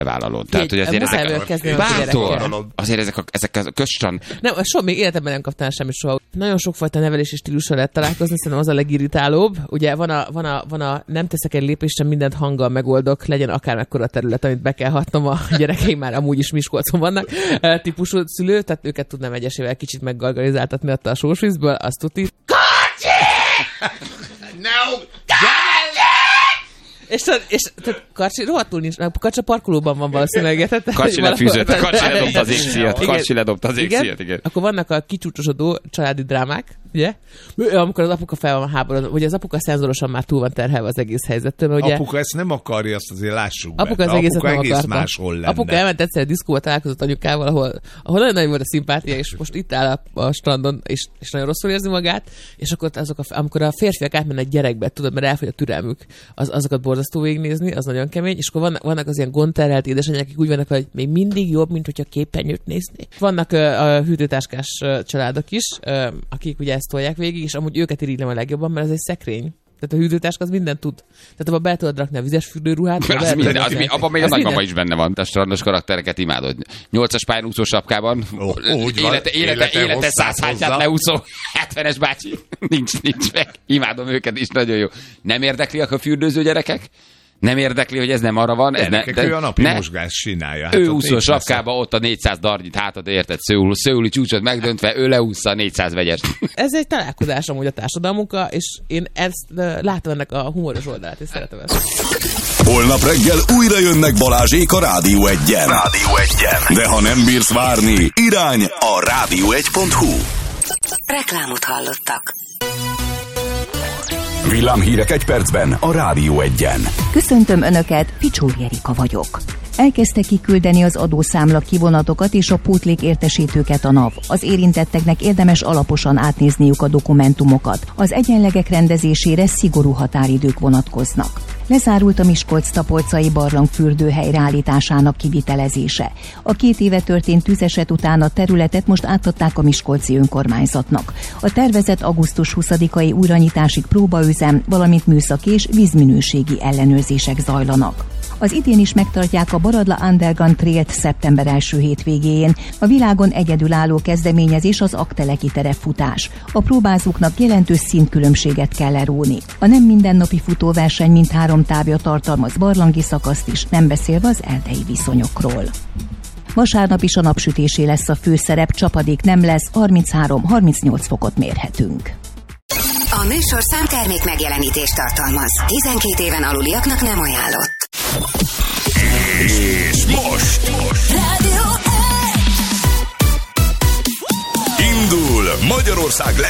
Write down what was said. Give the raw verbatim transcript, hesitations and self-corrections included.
vállalod. Tehát, hogy azért ezek bátor, azért ezek a, ezek a közstrand. Nem, soha még életemben nem kaptál semmi soha. Nagyon sokfajta nevelési stílussal lehet találkozni, szerintem az a legirritálóbb. Ugye van a, van a, van a nem teszek egy lépést, sem mindent hanggal megoldok, legyen akármekkora terület, amit be kell hatnom, a gyerekeim már amúgy is Miskolcon vannak, típusú szülő, tehát őket tudnám egyesével kicsit meggargarizáltatni a sósvízből, azt tuti. Kacsi! No! És, és tehát Karcsi rohadtul nincs, Kacsa parkolóban van valószínűleg. Karcsi lefűzött, Karcsi ledobta az égszíjat, Karcsi ledobta az égszíjat, igen. Akkor vannak a kicsúcsosodó családi drámák, ugye? Amikor az apuka fel van háborodva, ugye az apuka szenzorosan már túl van terhelve az egész helyzettől. Ugye, apuka ezt nem akarja, azt azért lássuk be. Apuka az egészet nem egész akarta. máshol lenne. Apuka elment egyszer a diszkóba, találkozott anyukával, ahol, ahol nagyon nagy volt a szimpátia, és most itt áll a, a strandon, és, és nagyon rosszul érzi magát, és akkor azok a, amikor a férfiak átmennek gyerekbe, tudod, mert elfogy a türelmük, az, azokat borzasztó végignézni, az nagyon kemény, és akkor vannak, vannak az ilyen gondterhelt édesanyák, akik úgy vannak, hogy még mindig jobb, mint hogyha képernyőt nézni. Vannak uh, a hűtőtáskás uh, családok is, uh, akik ugye ezt tolják végig, és amúgy őket irigylem a legjobban, mert ez egy szekrény. Tehát a hűtőtáska az mindent tud. Tehát abban be tudod rakni a vizes fürdőruhát. Az minden, az mi, abban még a nagymama minden is benne van, a strandos karaktereket imádod. Nyolcas pályán úszó sapkában, oh, élete, élete, élete száz hányát leúszó hetvenes bácsi. Nincs, nincs meg. Imádom őket is, nagyon jó. Nem érdekli a fürdőző gyerekek? Nem érdekli, hogy ez nem arra van. Ez ne, de ő a napi ne, mozgás csinálja. Hát ő úszó sapkába, ott a négyszáz darnyit hátad, érted, szőuli, szőuli csúcsot megdöntve, ő leúszza a négyszáz vegyest. Ez egy találkozás amúgy a társadalmunkkal, és én ezt látom ennek a humoros oldalát, és szeretem ezt. Holnap reggel újra jönnek Balázsék a Rádió egyen. Rádió egyen. De ha nem bírsz várni, irány a rádió egy pont hu. Reklámot hallottak. Villámhírek egy percben a Rádió egyen. Köszöntöm Önöket, Picsóri Erika vagyok. Elkezdte kiküldeni az adószámla kivonatokat és a pótlék értesítőket a NAV. Az érintetteknek érdemes alaposan átnézniük a dokumentumokat. Az egyenlegek rendezésére szigorú határidők vonatkoznak. Lezárult a Miskolc-Tapolcai barlangfürdő helyreállításának kivitelezése. A két éve történt tűzeset után a területet most átadták a miskolci önkormányzatnak. A tervezett augusztus huszadikai újranyitásig próbaüzem, valamint műszaki és vízminőségi ellenőrzések zajlanak. Az idén is megtartják a Baradla Underground Trailt szeptember első hétvégéjén. A világon egyedülálló kezdeményezés az Akteleki terepfutás. A próbázóknak jelentős szintkülönbséget kell leróni. A nem mindennapi futóverseny mindhárom távja tartalmaz barlangi szakaszt is, nem beszélve az erdei viszonyokról. Vasárnap is a napsütésé lesz a főszerep, csapadék nem lesz, harminchárom-harmincnyolc fokot mérhetünk. A műsor számtermék megjelenítést tartalmaz. tizenkét éven aluliaknak nem ajánlott. És most, most. Rádió egy. Indul Magyarország